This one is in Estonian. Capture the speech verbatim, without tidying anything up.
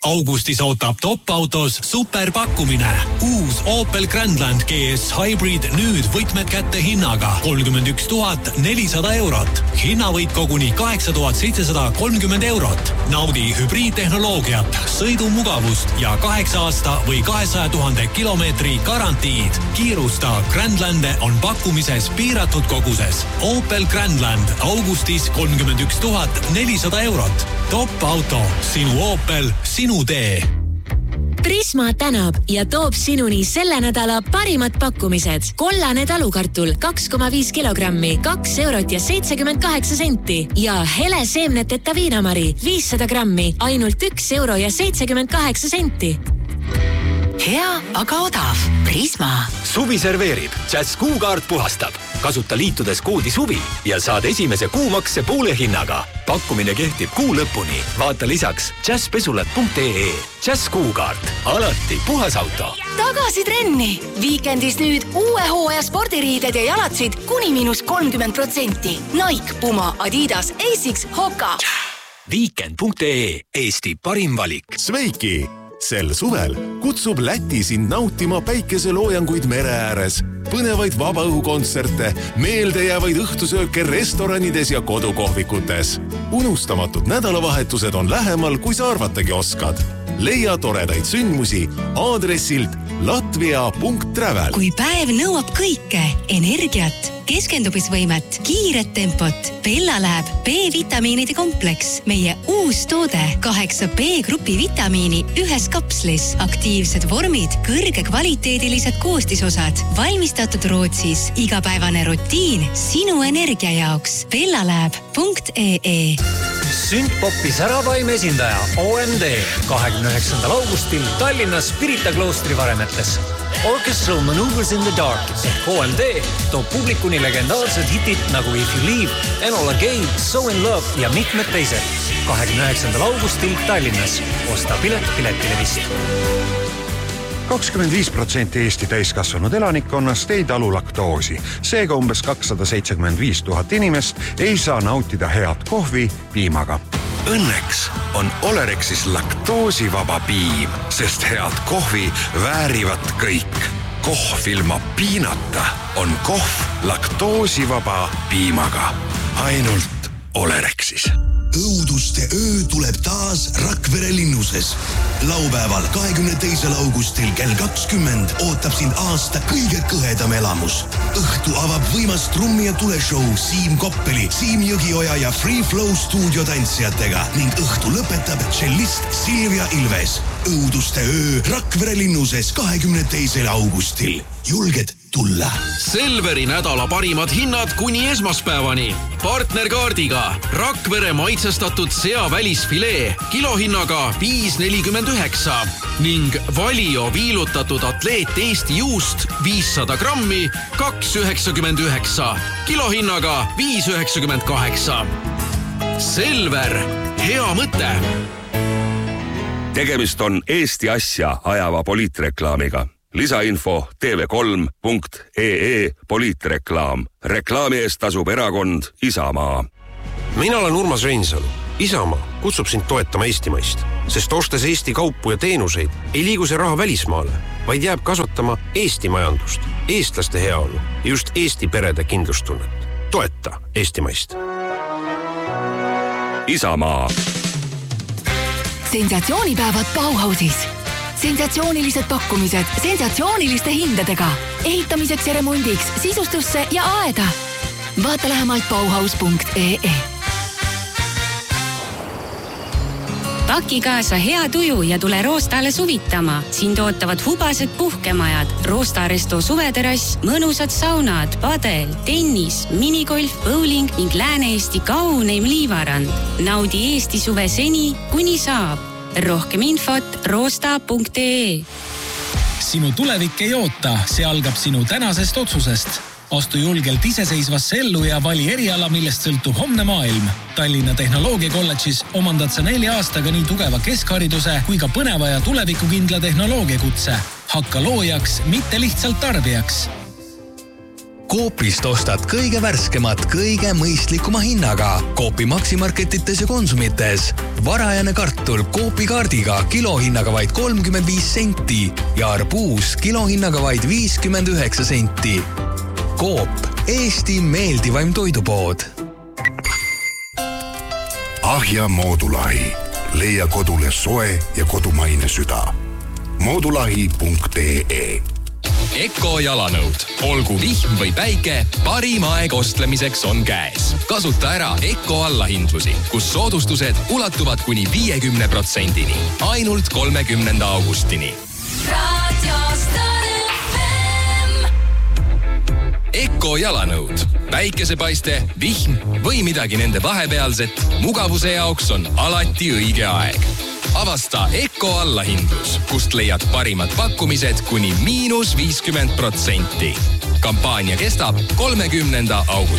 Augustis ootab top-autos superpakkumine. Uus Opel Grandland G S Hybrid nüüd võtmed kätte hinnaga kolmkümmend üks tuhat nelisada eurot. Hinnavõit koguni kaheksa tuhat seitsesada kolmkümmend eurot. Naudi hübriidtehnoloogiat, sõidumugavust ja kaheksa aasta või kahesaja tuhande kilomeetri garantiid. Kiirusta, Grandlande on pakkumises piiratud koguses. Opel Grandland augustis kolmkümmend üks tuhat nelisada eurot. Top auto, sinu Opel, sinu tee. Prisma tänab ja toob sinuni selle nädala parimad pakkumised. Kollane talukartul kaks koma viis kilogrammi, kaks eurot ja seitsekümmend kaheksa senti. Ja hele seemneteta viinamari viissada grammi, ainult üks euro ja seitsekümmend kaheksa senti. Hea, aga odav. Prisma. Suvi serveerib. Jazz Kuukaart puhastab. Kasuta liitudes koodi suvi ja saad esimese kuumakse poole hinnaga. Pakkumine kehtib kuu lõpuni. Vaata lisaks jazzpesulat punkt ee. Jazz Kuukaart. Alati puhas auto. Tagasi trenni. Viikendis nüüd uue hooaja spordiriided ja jalatsid kuni miinus kolmkümmend protsenti. Nike, Puma, Adidas, Asics, Hoka. Weekend punkt ee. Eesti parim valik. Sveiki! Sel suvel kutsub Läti sind nautima päikeseloojanguid mere ääres, põnevaid vabaõhukontserte, meeldejäävaid õhtusööke restoranides ja kodukohvikutes. Unustamatud nädalavahetused on lähemal, kui sa arvatagi oskad. Leia toredaid sündmusi aadressilt latvia punkt travel. Kui päev nõuab kõike, energiat, keskendumisvõimet, kiiret tempot, Bella läheb B-vitamiinide kompleks. Meie uus toode, kaheksa B-grupi vitamiini ühes kapslis, aktiivsed vormid, kõrge kvaliteedilised koostisosad, valmistatud Rootsis, igapäevane rutiin sinu energia jaoks. Bella läheb punkt ee. Süntpopi säravaim esindaja O M D kahekümne üheksandal augustil Tallinnas Pirita kloostri varemetes. Orchestral Maneuvers in the Dark ehk O M D toob publikuni legendaarsed hitid nagu If You Leave, Enola Gay, So in Love ja mitmed teised. kahekümne üheksandal augustil Tallinnas. Osta pilet piletilevist. kakskümmend viis protsenti Eesti täiskasvanud elanikkonnast ei talu laktoosi. Seega umbes kakssada seitsekümmend viis tuhat inimest ei saa nautida head kohvi piimaga. Õnneks on Olerexis laktoosivaba piim, sest head kohvi väärivad kõik. Kohv ilma piinata on kohv laktoosivaba piimaga. Ainult Olerexis. Õuduste öö tuleb taas Rakvere linnuses. Laupäeval kahekümne teisel augustil kell kakskümmend ootab sind aasta kõige kõhedam elamus. Õhtu avab võimas trummi ja tuleshow Siim Koppeli, Siim Jõgioja ja Free Flow stuudio tantsijatega ning õhtu lõpetab tšellist Silvia Ilves. Õuduste öö Rakvere linnuses kahekümne teisel augustil. Julged tulla. Selveri nädala parimad hinnad kuni esmaspäevani. Partnerkaardiga Rakvere maitsestatud sea välisfilee kilohinnaga viis nelikümmend üheksa ning Valio viilutatud atleet Eesti juust viissada grammi kaks üheksakümmend üheksa kilohinnaga viis üheksakümmend kaheksa. Selver, hea mõte. Tegemist on Eesti asja ajava poliitreklaamiga. Lisainfo T V kolm punkt ee poliitreklaam. Reklaami eest tasub erakond Isamaa. Mina olen Urmas Reinsalu. Isamaa kutsub sind toetama Eestimaist, sest ostes Eesti kaupu ja teenuseid ei liigu see raha välismaale, vaid jääb kasvatama Eesti majandust, eestlaste heaolu ja just Eesti perede kindlustunnet. Toeta Eestimaist. Isamaa. Sensatsioonipäevad Bauhausis. Sensatsioonilised pakkumised sensatsiooniliste hindadega. Ehitamiseks ja remondiks, sisustusse ja aeda. Vaata lähemalt bauhaus punkt ee. Paki kaasa hea tuju ja tule Roostale suvitama. Sind ootavad hubased puhkemajad, Roosta Resto suveterass, mõnusad saunad, padel, tennis, minigolf, bowling ning Lääne-Eesti kauneim liivarand. Naudi Eesti suve seni, kuni saab. Rohkem infot roosta punkt ee. Sinu tulevik ei oota, see algab sinu tänasest otsusest. Astu julgelt iseseisvasse ellu ja vali eriala, millest sõltub homne maailm. Tallinna Tehnoloogiakolledžis omandad sa nelja aastaga nii tugeva keskhariduse kui ka põneva ja tulevikukindla tehnoloogiakutse. Hakka loojaks, mitte lihtsalt tarbijaks. Coopist ostad kõige värskemat, kõige mõistlikuma hinnaga. Coopi maksimarketites ja konsumites. Varajane kartul Coopi kaardiga kilohinnaga vaid kolmkümmend viis senti ja arbuus kilohinnaga vaid viiskümmend üheksa senti. Coop, Eesti meeldivaim toidupood. Ahja Moodulahi. Leia kodule soe ja kodumaine süda. moodulahi punkt ee Eko jalanõud. Olgu vihm või päike, parim aeg ostlemiseks on käes. Kasuta ära Eko allahindlusi, kus soodustused ulatuvad kuni viiekümne protsendini. Ainult kolmekümnenda augustini. Eko jalanõud. Päikesepaiste, vihm või midagi nende vahepealset. Mugavuse jaoks on alati õige aeg. Avasta Eko allahindlus, kust leiad parimad pakkumised kuni miinus viiskümmend protsenti. Kampaania kestab kolmekümnenda august.